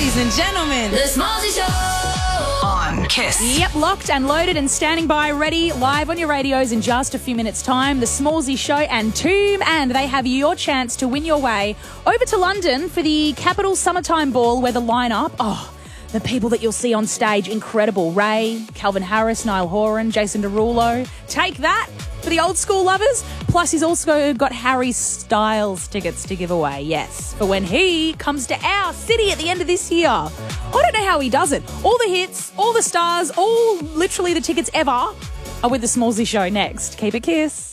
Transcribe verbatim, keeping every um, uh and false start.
ladies and gentlemen. The Smallzy Show on Kiss. Yep, locked and loaded and standing by, ready, live on your radios in just a few minutes' time. The Smallzy Show and Tomb, and they have your chance to win your way over to London for the Capital Summertime Ball, where the lineup, oh, the people that you'll see on stage, incredible. Ray, Calvin Harris, Niall Horan, Jason Derulo. Take that for the old school lovers. Plus, he's also got Harry Styles tickets to give away, yes, for when he comes to our city at the end of this year. I don't know how he does it. All the hits, all the stars, all literally the tickets ever are with the Smallzy Show next. Keep it Kiss.